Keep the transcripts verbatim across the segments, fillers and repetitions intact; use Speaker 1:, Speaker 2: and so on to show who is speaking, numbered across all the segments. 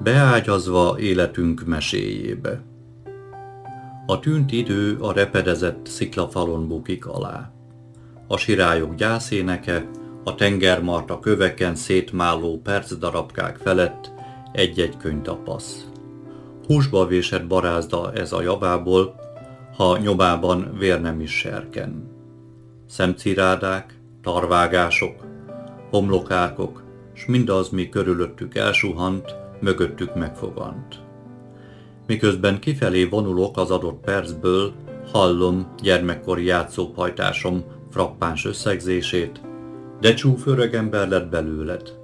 Speaker 1: beágyazva életünk meséjébe. A tűnt idő a repedezett sziklafalon bukik alá. A sirályok gyászéneke, a tengermarta köveken szétmálló percdarabkák felett egy-egy könyvtapasz. Húsba vésett barázda ez a javából, ha nyomában vér nem is serken. Szemcirádák, tarvágások, homlokákok, s mindaz, mi körülöttük elsuhant, mögöttük megfogant. Miközben kifelé vonulok az adott percből, hallom gyermekkori játszópajtásom frappáns összegzését, de csúf öregember lett belőled.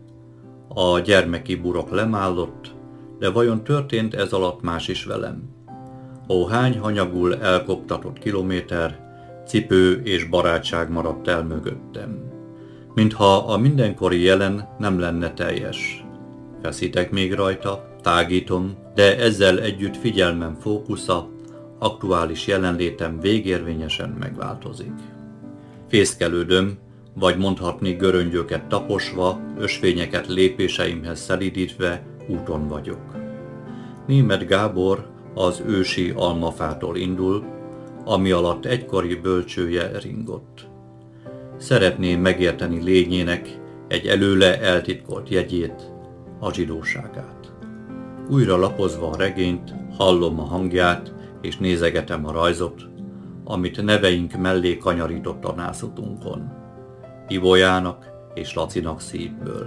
Speaker 1: A gyermeki burok lemállott, de vajon történt ez alatt más is velem? Ó, hány hanyagul elkoptatott kilométer, cipő és barátság maradt el mögöttem. Mintha a mindenkori jelen nem lenne teljes. Feszítek még rajta, tágítom, de ezzel együtt figyelmem fókusza, aktuális jelenlétem végérvényesen megváltozik. Fészkelődöm, vagy mondhatni göröngyöket taposva, ösvényeket lépéseimhez szelídítve úton vagyok. Németh Gábor az ősi almafától indul, ami alatt egykori bölcsője ringott. Szeretném megérteni lényének egy előle eltitkolt jegyét, a zsidóságát. Újra lapozva a regényt, hallom a hangját és nézegetem a rajzot, amit neveink mellé kanyarított a nászutunkon. Ivolyának és Lacinak szívből.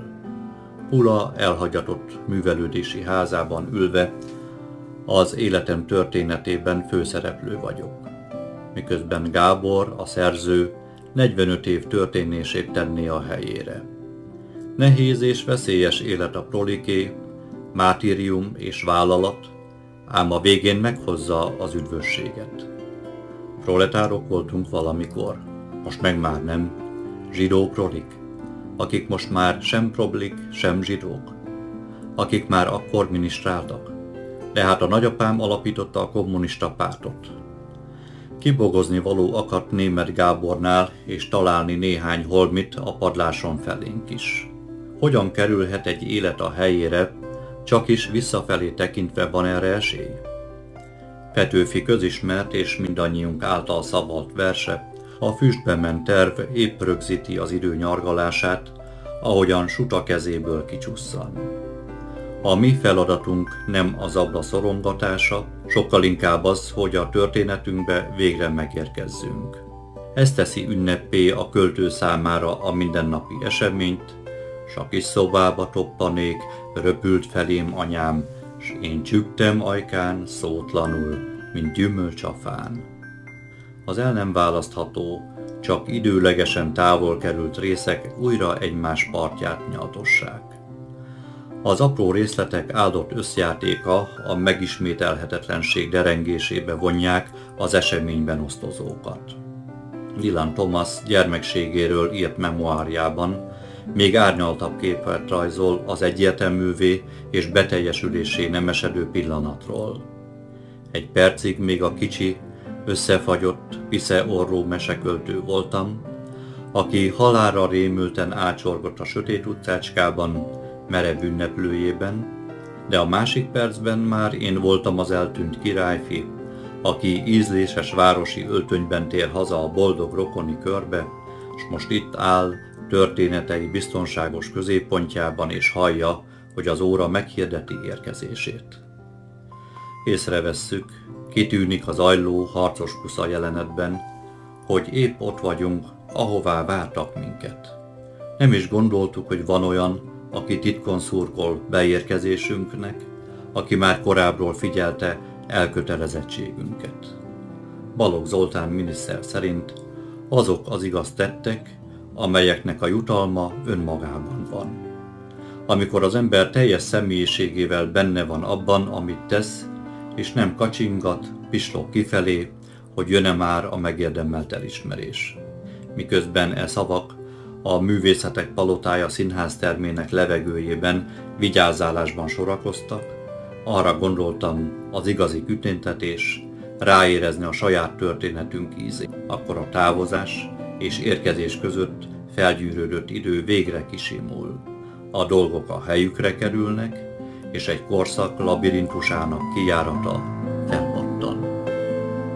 Speaker 1: Pula elhagyatott művelődési házában ülve az életem történetében főszereplő vagyok. Miközben Gábor, a szerző, negyvenöt év történését tenné a helyére. Nehéz és veszélyes élet a proliké, mártírium és vállalat, ám a végén meghozza az üdvösséget. Proletárok voltunk valamikor, most meg már nem, zsidó prolik, akik most már sem problik, sem zsidók, akik már akkor minisztráltak, de hát a nagyapám alapította a kommunista pártot. Kibogozni való akadt Németh Gábornál, és találni néhány holmit a padláson felénk is. Hogyan kerülhet egy élet a helyére, csak is visszafelé tekintve van erre esély? Petőfi közismert és mindannyiunk által szabalt verse, a füstbe ment terv épp rögzíti az idő nyargalását, ahogyan suta kezéből kicsusszan. A mi feladatunk nem az abla szorongatása, sokkal inkább az, hogy a történetünkbe végre megérkezzünk. Ez teszi ünneppé a költő számára a mindennapi eseményt, s a kis szobába toppanék, röpült felém anyám, s én csügtem ajkán szótlanul, mint gyümölcs a fán. Az el nem választható, csak időlegesen távol került részek újra egymás partját nyaltossák. Az apró részletek áldott összjátéka, a megismételhetetlenség derengésébe vonják az eseményben osztozókat. Dylan Thomas gyermekségéről írt memoárjában még árnyaltabb képet rajzol az egyértelművé és beteljesülésé nem esedő pillanatról. Egy percig még a kicsi, összefagyott, piszeorró meseköltő voltam, aki halálra rémülten ácsorgott a sötét utcácskában, merev ünneplőjében, de a másik percben már én voltam az eltűnt királyfi, aki ízléses városi öltönyben tér haza a boldog rokoni körbe, s most itt áll történetei biztonságos középpontjában, és hallja, hogy az óra meghirdeti érkezését. Észrevesszük, kitűnik a zajló, harcos pusza jelenetben, hogy épp ott vagyunk, ahová vártak minket. Nem is gondoltuk, hogy van olyan, aki titkon szurkol beérkezésünknek, aki már korábbról figyelte elkötelezettségünket. Balogh Zoltán miniszter szerint azok az igaz tettek, amelyeknek a jutalma önmagában van. Amikor az ember teljes személyiségével benne van abban, amit tesz, és nem kacsingat, pislog kifelé, hogy jön-e már a megérdemelt elismerés. Miközben e szavak a Művészetek Palotája színháztermének levegőjében vigyázálásban sorakoztak, arra gondoltam, az igazi kitüntetés, ráérezni a saját történetünk ízét. Akkor a távozás és érkezés között felgyűrődött idő végre kisimul. A dolgok a helyükre kerülnek, és egy korszak labirintusának kijárata felpattan.